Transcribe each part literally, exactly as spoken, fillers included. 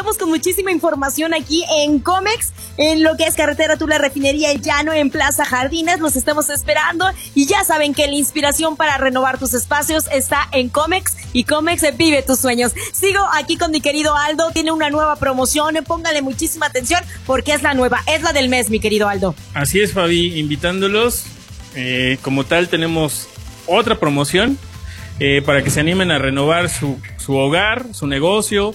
Estamos con muchísima información aquí en Comex, en lo que es Carretera Tula Refinería El Llano, en Plaza Jardines. Los estamos esperando y ya saben que la inspiración para renovar tus espacios está en Comex, y Comex vive tus sueños. Sigo aquí con mi querido Aldo, tiene una nueva promoción, póngale muchísima atención porque es la nueva, es la del mes, mi querido Aldo. Así es, Fabi, invitándolos, eh, como tal tenemos otra promoción eh, para que se animen a renovar su, su hogar, su negocio.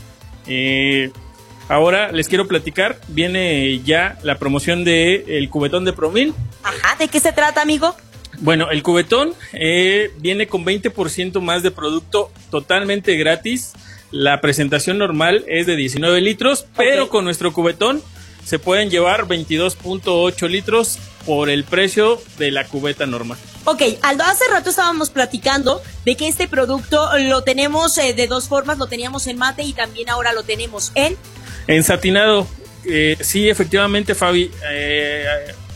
Eh, ahora les quiero platicar, viene ya la promoción de el cubetón de Promil. Ajá, ¿de qué se trata, amigo? Bueno, el cubetón eh, viene con veinte por ciento más de producto totalmente gratis. La presentación normal es de diecinueve litros, pero okay, con nuestro cubetón se pueden llevar veintidós punto ocho litros por el precio de la cubeta normal. Ok, Aldo, hace rato estábamos platicando de que este producto lo tenemos eh, de dos formas, lo teníamos en mate y también ahora lo tenemos en... En satinado, eh, sí, efectivamente, Fabi, eh,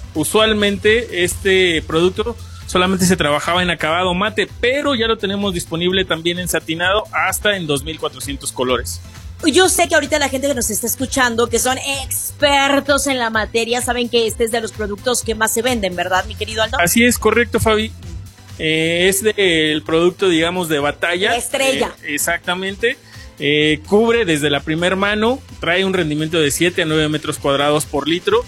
usualmente este producto solamente se trabajaba en acabado mate, pero ya lo tenemos disponible también en satinado hasta en dos mil cuatrocientos colores. Yo sé que ahorita la gente que nos está escuchando, que son expertos en la materia, saben que este es de los productos que más se venden, ¿verdad, mi querido Aldo? Así es, correcto, Fabi. Eh, es de, el producto, digamos, de batalla. La estrella. Eh, exactamente. Eh, cubre desde la primer mano, trae un rendimiento de siete a nueve metros cuadrados por litro.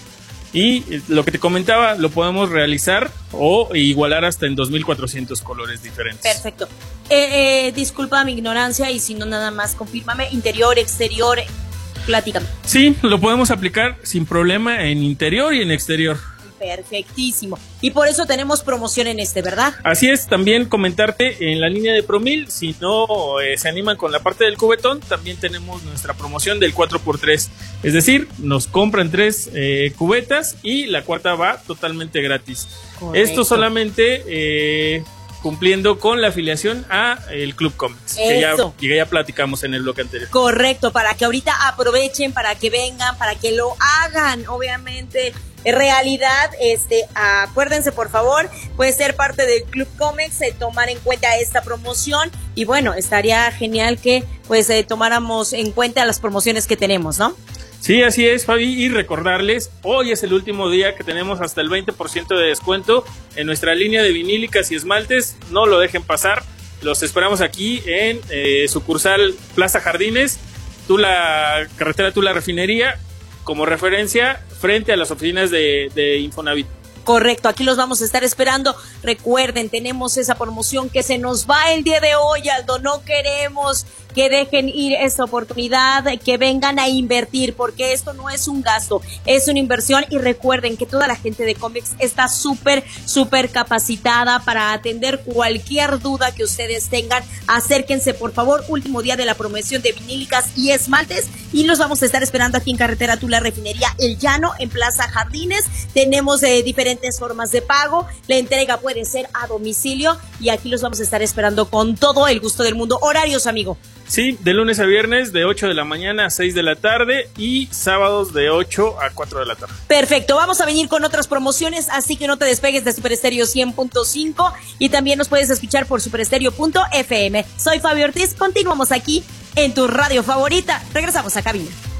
Y lo que te comentaba, lo podemos realizar o igualar hasta en dos mil cuatrocientos colores diferentes. Perfecto. Eh, eh, disculpa mi ignorancia y si no nada más, confírmame, interior, exterior, platícame. Sí, lo podemos aplicar sin problema en interior y en exterior. Perfectísimo. Y por eso tenemos promoción en este, ¿verdad? Así es, también comentarte en la línea de Promil, si no eh, se animan con la parte del cubetón, también tenemos nuestra promoción del cuatro por tres. Es decir, nos compran tres eh, cubetas y la cuarta va totalmente gratis. Correcto. Esto solamente eh, cumpliendo con la afiliación a el Club Comex, que ya, que ya platicamos en el bloque anterior. Correcto, para que ahorita aprovechen, para que vengan, para que lo hagan, obviamente. En realidad, este, acuérdense por favor, puede ser parte del Club Comex, eh, tomar en cuenta esta promoción y bueno, estaría genial que pues eh, tomáramos en cuenta las promociones que tenemos, ¿no? Sí, así es, Fabi, y recordarles, hoy es el último día que tenemos hasta el veinte por ciento de descuento en nuestra línea de vinílicas y esmaltes, no lo dejen pasar, los esperamos aquí en eh, sucursal Plaza Jardines, Tula, Carretera Tula Refinería, como referencia frente a las oficinas de, de Infonavit. Correcto, aquí los vamos a estar esperando. Recuerden, tenemos esa promoción que se nos va el día de hoy, Aldo. No queremos que dejen ir esta oportunidad, que vengan a invertir, porque esto no es un gasto, es una inversión. Y recuerden que toda la gente de Comex está súper, súper capacitada para atender cualquier duda que ustedes tengan. Acérquense, por favor, último día de la promoción de vinílicas y esmaltes, y los vamos a estar esperando aquí en Carretera Tula Refinería El Llano, en Plaza Jardines. Tenemos eh, diferentes formas de pago, la entrega puede ser a domicilio, y aquí los vamos a estar esperando con todo el gusto del mundo. Horarios, amigo. Sí, de lunes a viernes de ocho de la mañana a seis de la tarde y sábados de ocho a cuatro de la tarde. Perfecto, vamos a venir con otras promociones, así que no te despegues de Super Estéreo cien punto cinco y también nos puedes escuchar por super estéreo punto f m. Soy Fabi Ortiz, continuamos aquí en tu radio favorita. Regresamos a cabina.